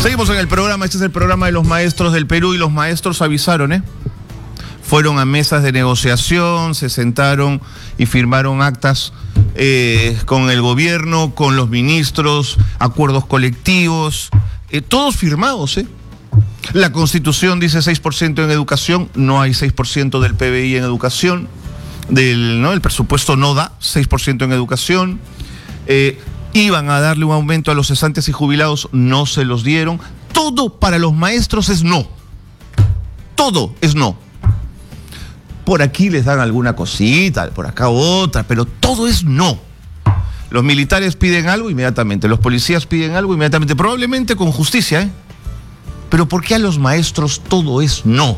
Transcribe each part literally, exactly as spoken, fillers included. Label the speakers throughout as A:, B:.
A: Seguimos en el programa, este es el programa de los maestros del Perú y los maestros avisaron, ¿eh? Fueron a mesas de negociación, se sentaron y firmaron actas eh, con el gobierno, con los ministros, acuerdos colectivos, eh, todos firmados, ¿eh? La Constitución dice seis por ciento en educación, no hay seis por ciento del P B I en educación, del, ¿no? El presupuesto no da seis por ciento en educación, eh, iban a darle un aumento a los cesantes y jubilados, no se los dieron, todo para los maestros es no, todo es no. Por aquí les dan alguna cosita, por acá otra, pero todo es no. Los militares piden algo inmediatamente, los policías piden algo inmediatamente, probablemente con justicia, ¿eh? Pero ¿por qué a los maestros todo es no?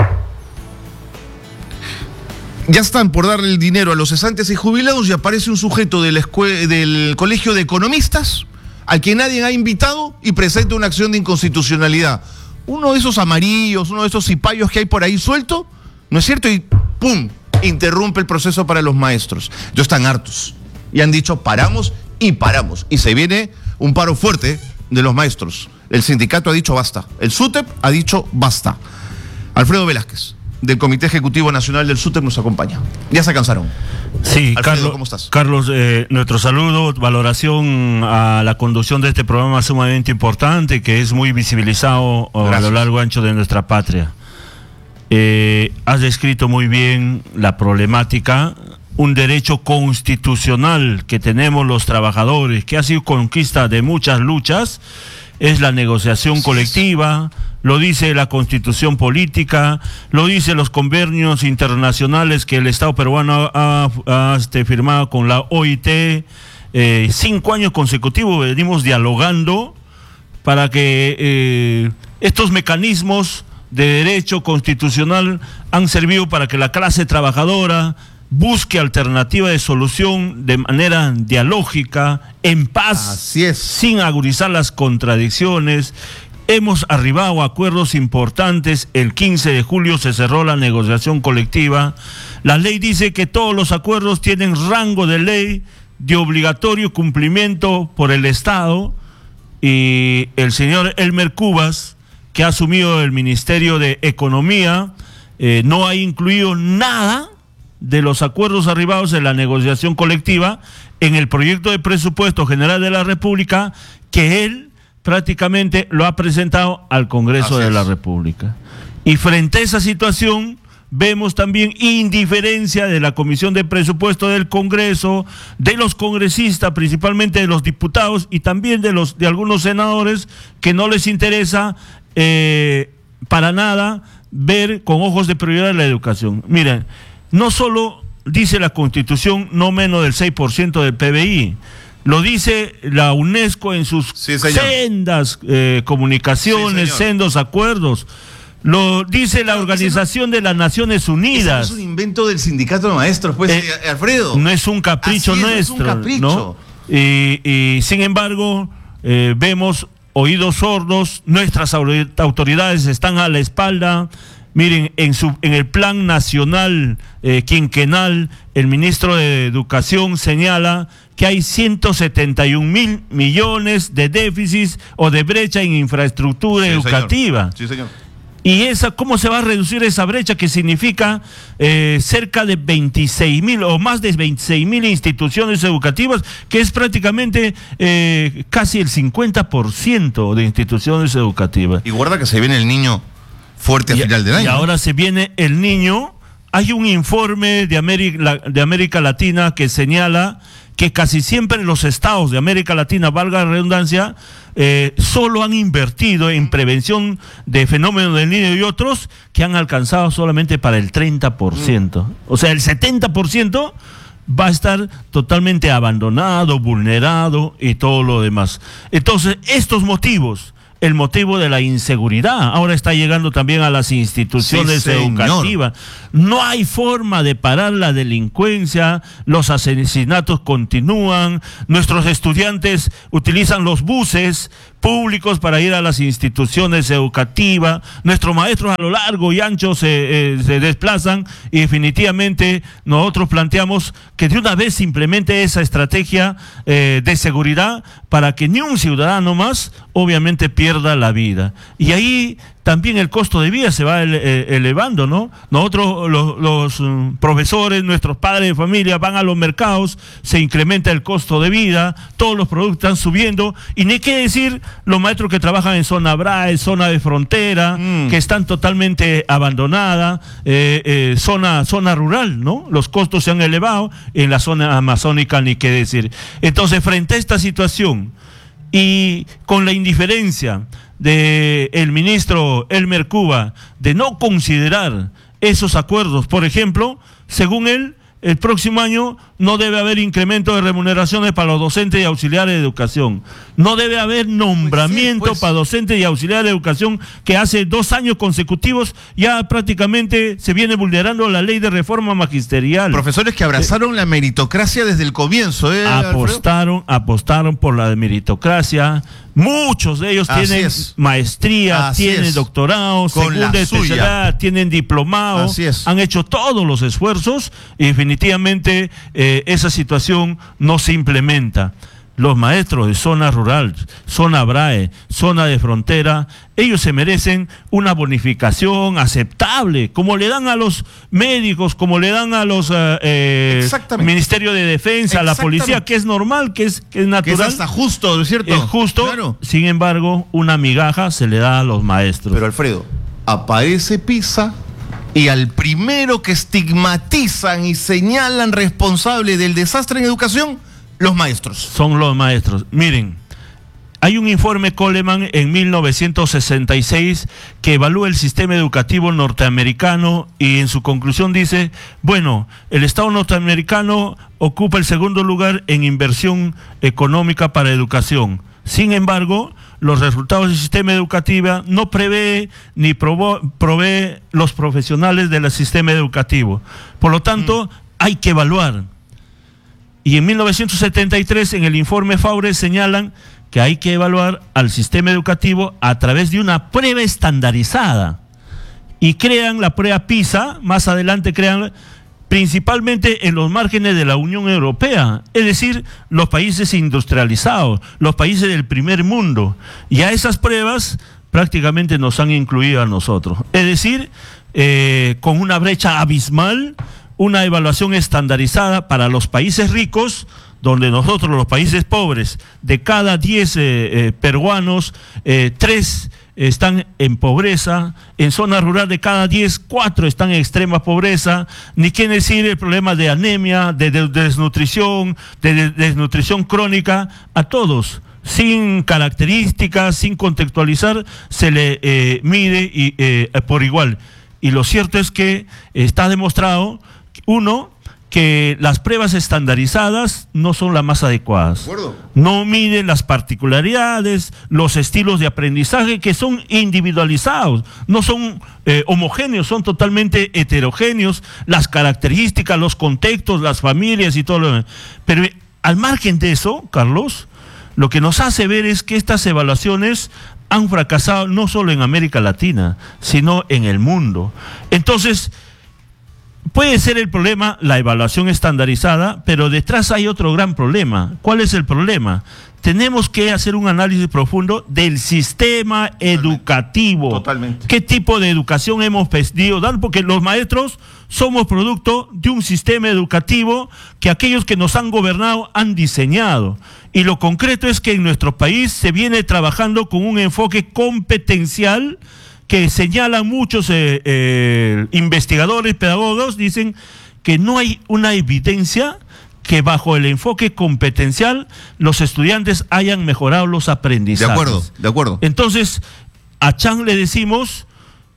A: Ya están por darle el dinero a los cesantes y jubilados y aparece un sujeto de la escue- del Colegio de Economistas al que nadie ha invitado y presenta una acción de inconstitucionalidad. Uno de esos amarillos, uno de esos cipayos que hay por ahí suelto, ¿no es cierto? Y ¡pum! Interrumpe el proceso para los maestros. Ya están hartos. Y han dicho paramos y paramos. Y se viene un paro fuerte de los maestros. El sindicato ha dicho basta. El SUTEP ha dicho basta. Alfredo Velázquez, del Comité Ejecutivo Nacional del SUTEP, nos acompaña. Ya se cansaron.
B: Sí,
A: Alfredo,
B: Carlos,
A: ¿cómo estás?
B: Carlos, eh, nuestro saludo, valoración a la conducción de este programa sumamente importante que es muy visibilizado Gracias. a lo largo y ancho de nuestra patria. Eh, has descrito muy bien la problemática, un derecho constitucional que tenemos los trabajadores, que ha sido conquista de muchas luchas, es la negociación colectiva, lo dice la Constitución política, lo dice los convenios internacionales que el Estado peruano ha, ha, ha este, firmado con la O I T. Eh, cinco años consecutivos venimos dialogando para que eh, estos mecanismos de derecho constitucional han servido para que la clase trabajadora busque alternativa de solución de manera dialógica, en paz,
A: Así es.
B: sin agudizar las contradicciones. Hemos arribado a acuerdos importantes. El quince de julio se cerró la negociación colectiva. La ley dice que todos los acuerdos tienen rango de ley de obligatorio cumplimiento por el Estado, y el señor Elmer Cubas, que ha asumido el Ministerio de Economía, eh, no ha incluido nada de los acuerdos arribados en la negociación colectiva en el proyecto de presupuesto general de la República, que él prácticamente lo ha presentado al Congreso de la República. Y frente a esa situación vemos también indiferencia de la Comisión de Presupuesto del Congreso, de los congresistas, principalmente de los diputados y también de los de algunos senadores, que no les interesa eh, para nada ver con ojos de prioridad la educación. Miren, no solo dice la Constitución no menos del seis por ciento del P B I, lo dice la UNESCO en sus sí, sendas eh, comunicaciones, sí, sendos acuerdos. Lo dice la Organización de las Naciones Unidas.
A: Eso es un invento del sindicato de maestros, pues, eh, Alfredo.
B: No es un capricho
A: Así es,
B: nuestro.
A: No es un capricho.
B: ¿No? Y, y sin embargo, eh, vemos oídos sordos, nuestras autoridades están a la espalda. Miren, en, su, en el plan nacional eh, quinquenal, el ministro de Educación señala que hay ciento setenta y un mil millones de déficits o de brecha en infraestructura sí, educativa.
A: Señor. Sí, señor.
B: Y esa, ¿cómo se va a reducir esa brecha que significa eh, cerca de veintiséis mil o más de veintiséis mil instituciones educativas, que es prácticamente eh, casi el cincuenta por ciento de instituciones educativas?
A: Y guarda que se viene el niño fuerte a
B: y,
A: final del año.
B: Y ahora se viene el niño. Hay un informe de América, de América Latina que señala que casi siempre los estados de América Latina, valga la redundancia, eh, solo han invertido en prevención de fenómenos del niño y otros que han alcanzado solamente para el treinta por ciento. Mm. O sea, el setenta por ciento va a estar totalmente abandonado, vulnerado y todo lo demás. Entonces, estos motivos, el motivo de la inseguridad, ahora está llegando también a las instituciones sí, educativas. No hay forma de parar la delincuencia, los asesinatos continúan, nuestros estudiantes utilizan los buses públicos para ir a las instituciones educativas, nuestros maestros a lo largo y ancho se, eh, se desplazan, y definitivamente nosotros planteamos que de una vez se implemente esa estrategia eh, de seguridad para que ni un ciudadano más obviamente pierda pierda la vida. Y ahí también el costo de vida se va ele eh, elevando, ¿no? Nosotros, los, los um, profesores, nuestros padres de familia van a los mercados, se incrementa el costo de vida, todos los productos están subiendo, y ni qué decir los maestros que trabajan en zona BRAE, zona de frontera, mm. que están totalmente abandonadas, eh, eh, zona, zona rural, ¿no? Los costos se han elevado, en la zona amazónica ni qué decir. Entonces, frente a esta situación, y con la indiferencia de el ministro Elmer Cuba de no considerar esos acuerdos, por ejemplo, según él, el próximo año no debe haber incremento de remuneraciones para los docentes y auxiliares de educación. No debe haber nombramiento pues sí, pues. para docentes y auxiliares de educación, que hace dos años consecutivos ya prácticamente se viene vulnerando la ley de reforma magisterial.
A: Profesores que abrazaron eh, la meritocracia desde el comienzo. ¿eh,
B: apostaron, Alfredo? apostaron por la meritocracia. Muchos de ellos Así tienen es. maestría, Así tienen es. doctorado, Con segunda especialidad, tienen diplomado, han hecho todos los esfuerzos y definitivamente eh, esa situación no se implementa. Los maestros de zona rural, zona BRAE, zona de frontera, ellos se merecen una bonificación aceptable, como le dan a los médicos, como le dan a los uh, eh, Ministerio de Defensa, a la policía, que es normal, que es, que es natural.
A: Que es hasta justo, ¿no es cierto?
B: Es justo, claro. Sin embargo, una migaja se le da a los maestros.
A: Pero Alfredo, aparece PISA y al primero que estigmatizan y señalan responsable del desastre en educación, los maestros.
B: Son los maestros. Miren, hay un informe Coleman en mil novecientos sesenta y seis que evalúa el sistema educativo norteamericano y en su conclusión dice, bueno, el Estado norteamericano ocupa el segundo lugar en inversión económica para educación. Sin embargo, los resultados del sistema educativo no prevé ni provee los profesionales del sistema educativo. Por lo tanto, mm. hay que evaluar. Y en mil novecientos setenta y tres, en el informe Faure, señalan que hay que evaluar al sistema educativo a través de una prueba estandarizada. Y crean la prueba PISA, más adelante crean principalmente en los márgenes de la Unión Europea, es decir, los países industrializados, los países del primer mundo. Y a esas pruebas prácticamente nos han incluido a nosotros. Es decir, eh, con una brecha abismal, una evaluación estandarizada para los países ricos, donde nosotros, los países pobres, de cada diez eh, eh, peruanos, eh, tres están en pobreza. En zona rural, de cada diez, cuatro están en extrema pobreza. Ni qué decir el problema de anemia, de, de, de desnutrición, de, de desnutrición crónica, a todos, sin características, sin contextualizar, se le eh, mide y, eh, por igual. Y lo cierto es que está demostrado, uno, que las pruebas estandarizadas no son las más adecuadas. No miden las particularidades, los estilos de aprendizaje, que son individualizados, no son eh, homogéneos, son totalmente heterogéneos, las características, los contextos, las familias y todo lo demás. Pero eh, al margen de eso, Carlos, lo que nos hace ver es que estas evaluaciones han fracasado no solo en América Latina, sino en el mundo. Entonces, puede ser el problema la evaluación estandarizada, pero detrás hay otro gran problema. ¿Cuál es el problema? Tenemos que hacer un análisis profundo del sistema Totalmente. educativo.
A: Totalmente.
B: ¿Qué tipo de educación hemos pedido dar? Porque los maestros somos producto de un sistema educativo que aquellos que nos han gobernado han diseñado. Y lo concreto es que en nuestro país se viene trabajando con un enfoque competencial que señalan muchos eh, eh, investigadores, pedagogos, dicen que no hay una evidencia que bajo el enfoque competencial los estudiantes hayan mejorado los aprendizajes.
A: De acuerdo, de acuerdo.
B: Entonces, a Chan le decimos,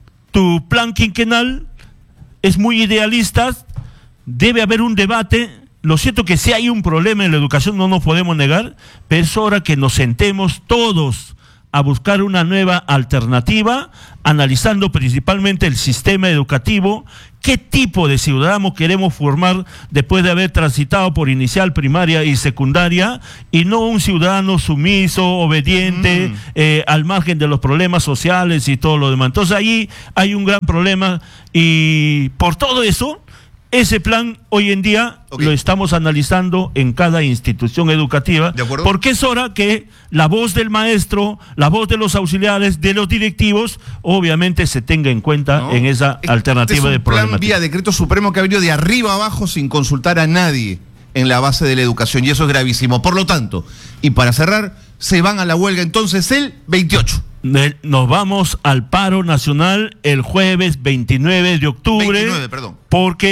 B: tu plan quinquenal es muy idealista, debe haber un debate. Lo cierto que si hay un problema en la educación no nos podemos negar, pero es hora que nos sentemos todos a buscar una nueva alternativa, analizando principalmente el sistema educativo, qué tipo de ciudadano queremos formar después de haber transitado por inicial, primaria y secundaria, y no un ciudadano sumiso, obediente, mm. eh, al margen de los problemas sociales y todo lo demás. Entonces ahí hay un gran problema, y por todo eso Ese plan hoy en día okay. lo estamos analizando en cada institución educativa,
A: ¿de acuerdo?
B: Porque es hora que la voz del maestro, la voz de los auxiliares, de los directivos, obviamente se tenga en cuenta no. en esa este alternativa
A: es
B: de problemática.
A: Plan vía decreto supremo que ha venido de arriba abajo sin consultar a nadie en la base de la educación, y eso es gravísimo. Por lo tanto, y para cerrar, se van a la huelga entonces el veintiocho.
B: Nos vamos al paro nacional el jueves veintinueve de octubre.
A: veintinueve, perdón.
B: Porque